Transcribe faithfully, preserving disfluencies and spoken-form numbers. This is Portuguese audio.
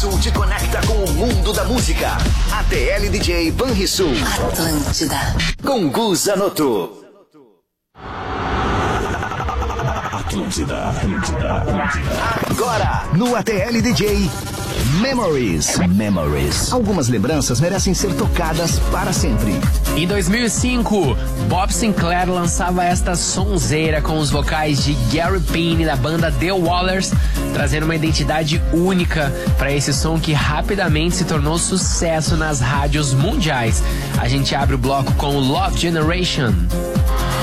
Banrisul te conecta com o mundo da música. A T L D J Banrisul. Atlântida. Com Gu Zanotto. Atlântida, Atlântida, Atlântida. Agora, no A T L D J, Memories. Memories. Algumas lembranças merecem ser tocadas para sempre. Em dois mil e cinco, Bob Sinclair lançava esta sonzeira com os vocais de Gary Payne da banda The Wallers, trazendo uma identidade única para esse som que rapidamente se tornou sucesso nas rádios mundiais. A gente abre o bloco com Love Generation.